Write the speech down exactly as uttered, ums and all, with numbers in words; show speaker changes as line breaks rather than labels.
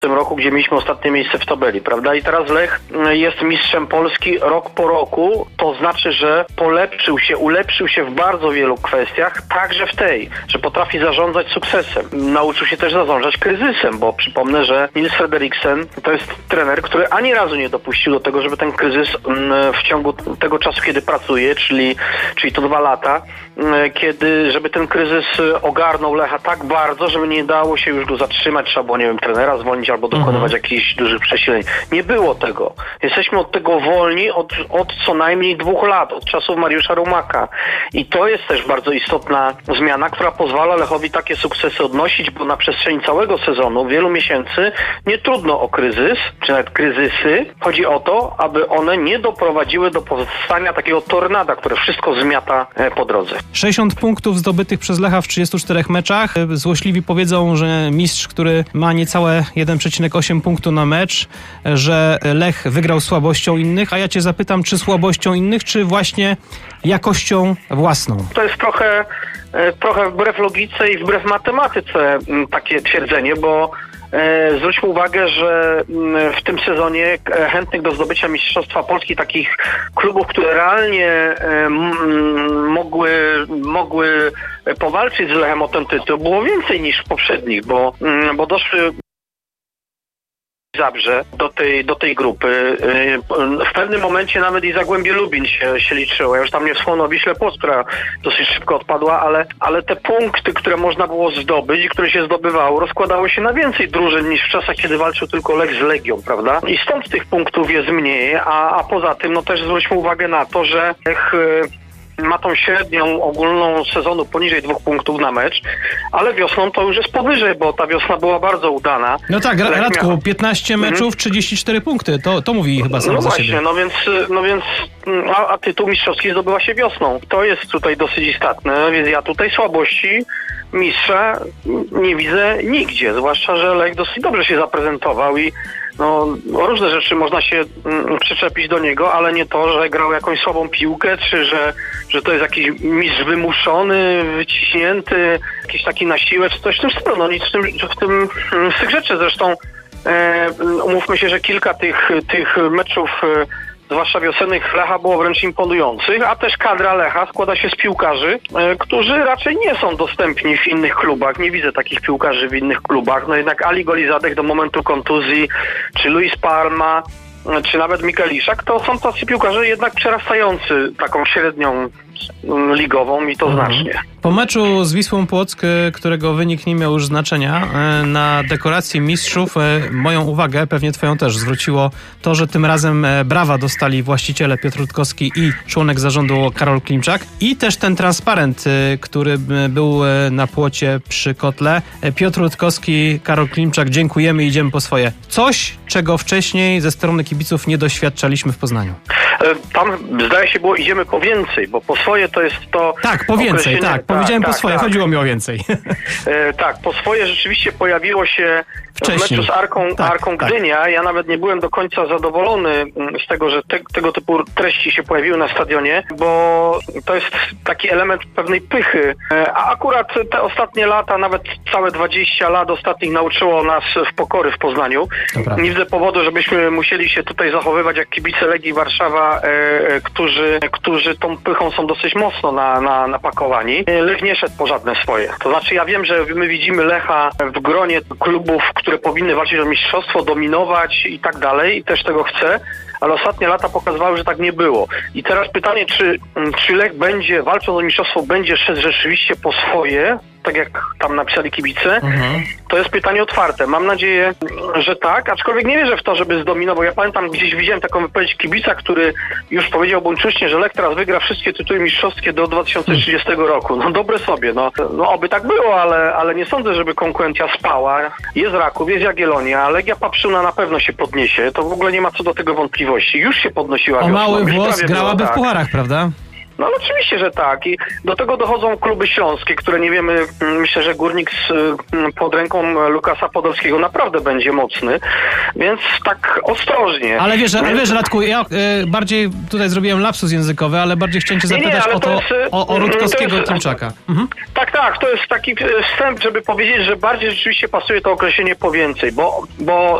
W tym roku, gdzie mieliśmy ostatnie miejsce w tabeli, prawda? I teraz Lech jest mistrzem Polski rok po roku, to znaczy, że polepszył się, ulepszył się w bardzo wielu kwestiach, także w tej, że potrafi zarządzać sukcesem. Nauczył się też zarządzać kryzysem, bo przypomnę, że Nils Frederiksen to jest trener, który ani razu nie dopuścił do tego, żeby ten kryzys w ciągu tego czasu, kiedy pracuje, czyli, czyli to dwa lata, kiedy, żeby ten kryzys ogarnął Lecha tak bardzo, żeby nie dało się już go zatrzymać, trzeba było, nie wiem, trenera zwolnić albo dokonywać mhm. jakichś dużych przesileń. Nie było tego. Jesteśmy od tego wolni od, od co najmniej dwóch lat, od czasów Mariusza Rumaka. I to jest też bardzo istotna zmiana, która pozwala Lechowi takie sukcesy odnosić, bo na przestrzeni całego sezonu, wielu miesięcy, nie trudno o kryzys, czy nawet kryzysy. Chodzi o to, aby one nie doprowadziły do powstania takiego tornada, które wszystko zmiata po drodze.
sześćdziesiąt punktów zdobytych przez Lecha w trzydziestu czterech meczach. Złośliwi powiedzą, że mistrz, który ma niecałe jeden przecinek osiem punktu na mecz, że Lech wygrał słabością innych, a ja cię zapytam, czy słabością innych, czy właśnie jakością własną? To jest
trochę, trochę wbrew logice i wbrew matematyce takie twierdzenie, bo zwróćmy uwagę, że w tym sezonie chętnych do zdobycia Mistrzostwa Polski, takich klubów, które realnie mogły, mogły powalczyć z Lechem o ten tytuł, było więcej niż poprzednich, bo, bo doszły Zabrze do tej, do tej grupy. W pewnym momencie nawet i Zagłębie Lubin się, się liczyło. Ja już tam nie wspomnę o Wiśle Płock, która dosyć szybko odpadła, ale, ale te punkty, które można było zdobyć i które się zdobywało, rozkładało się na więcej drużyn niż w czasach, kiedy walczył tylko Lech z Legią, prawda? I stąd tych punktów jest mniej, a, a poza tym, no też zwróćmy uwagę na to, że Lech ma tą średnią ogólną sezonu poniżej dwóch punktów na mecz, ale wiosną to już jest powyżej, bo ta wiosna była bardzo udana.
No tak, Radku, miał... piętnaście meczów, trzydzieści cztery punkty, to, to mówi chyba samo
no
za
właśnie,
siebie.
No więc, no więc a, a tytuł mistrzowski zdobyła się wiosną. To jest tutaj dosyć istotne, więc ja tutaj słabości mistrza nie widzę nigdzie, zwłaszcza, że Lech dosyć dobrze się zaprezentował i no, różne rzeczy można się mm, przyczepić do niego, ale nie to, że grał jakąś słabą piłkę, czy że, że to jest jakiś mistrz wymuszony, wyciśnięty, jakiś taki na siłę, czy coś w tym stylu. No nic w tym, w tym z tych rzeczy. Zresztą e, umówmy się, że kilka tych, tych meczów e, zwłaszcza wiosennych Lecha było wręcz imponujących, a też kadra Lecha składa się z piłkarzy, e, którzy raczej nie są dostępni w innych klubach. Nie widzę takich piłkarzy w innych klubach. No jednak Ali Golizadek do momentu kontuzji, czy Luis Palma, czy nawet Mikeliszak, to są tacy piłkarze jednak przerastający taką średnią ligową i to mhm. znacznie.
Po meczu z Wisłą Płock, którego wynik nie miał już znaczenia, na dekoracji mistrzów moją uwagę, pewnie twoją też, zwróciło to, że tym razem brawa dostali właściciele Piotr Rutkowski i członek zarządu Karol Klimczak i też ten transparent, który był na płocie przy kotle. Piotr Rutkowski, Karol Klimczak, dziękujemy, idziemy po swoje. Coś, czego wcześniej ze strony kibiców nie doświadczaliśmy w Poznaniu.
Tam zdaje się było idziemy po więcej, bo po swoje to jest to...
Tak, po więcej, tak. Powiedziałem tak, po swoje, tak. Chodziło mi o więcej.
E, tak, po swoje rzeczywiście pojawiło się wcześniej. W meczu z Arką, tak, Arką Gdynia. Tak. Ja nawet nie byłem do końca zadowolony z tego, że te, tego typu treści się pojawiły na stadionie, bo to jest taki element pewnej pychy. E, a akurat te ostatnie lata, nawet całe dwadzieścia lat ostatnich nauczyło nas w pokory w Poznaniu. Nie widzę powodu, żebyśmy musieli się tutaj zachowywać jak kibice Legii Warszawa, e, e, którzy, którzy tą pychą są dosyć mocno na, na, napakowani. Lech nie szedł po żadne swoje. To znaczy ja wiem, że my widzimy Lecha w gronie klubów, które powinny walczyć o mistrzostwo, dominować i tak dalej i też tego chce, ale ostatnie lata pokazywały, że tak nie było. I teraz pytanie, czy, czy Lech będzie, walcząc o mistrzostwo, będzie szedł rzeczywiście po swoje, tak jak tam napisali kibice, mhm. to jest pytanie otwarte. Mam nadzieję, że tak, aczkolwiek nie wierzę w to, żeby zdominował. Ja pamiętam, gdzieś widziałem taką wypowiedź kibica, który już powiedział buńczucznie, że Lech teraz wygra wszystkie tytuły mistrzowskie do dwa tysiące trzydziestego roku. No dobre sobie, no, no oby tak było, ale, ale nie sądzę, żeby konkurencja spała. Jest Raków, jest Jagiellonia, Legia Paprzyna na pewno się podniesie. To w ogóle nie ma co do tego wątpliwości. Już się podnosiła.
O
wiosną.
mały włos grałaby
było,
w
tak.
pucharach, prawda?
No ale oczywiście, że tak. I do tego dochodzą kluby śląskie, które nie wiemy, myślę, że Górnik z, pod ręką Lukasa Podolskiego naprawdę będzie mocny, więc tak ostrożnie.
Ale wiesz, ale wiesz Radku, ja y, bardziej tutaj zrobiłem lapsus językowy, ale bardziej chciałem cię zapytać nie, nie, o to, to jest, o, o Rutkowskiego i Klimczaka. Mhm.
Tak, tak, to jest taki wstęp, żeby powiedzieć, że bardziej rzeczywiście pasuje to określenie po więcej, bo, bo